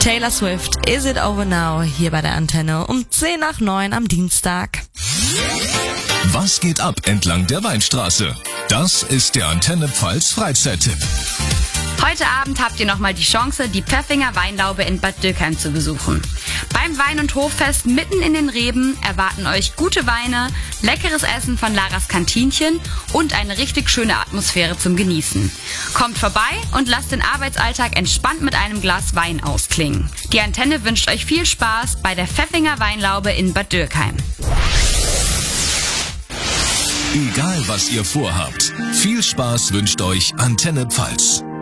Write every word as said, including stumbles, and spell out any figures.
Taylor Swift, Is It Over Now, hier bei der Antenne um zehn nach neun am Dienstag. Was geht ab entlang der Weinstraße? Das ist der Antenne Pfalz Freizeit-Tipp. Heute Abend habt ihr nochmal die Chance, die Pfäffinger Weinlaube in Bad Dürkheim zu besuchen. Beim Wein- und Hoffest mitten in den Reben erwarten euch gute Weine, leckeres Essen von Laras Kantinchen und eine richtig schöne Atmosphäre zum Genießen. Kommt vorbei und lasst den Arbeitsalltag entspannt mit einem Glas Wein ausklingen. Die Antenne wünscht euch viel Spaß bei der Pfäffinger Weinlaube in Bad Dürkheim. Egal was ihr vorhabt, viel Spaß wünscht euch Antenne Pfalz.